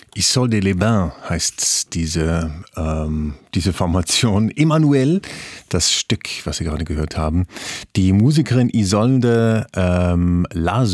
Isolde Les Bains heißt diese Formation. Emmanuel, das Stück, was Sie gerade gehört haben. Die Musikerin Isolde Lasö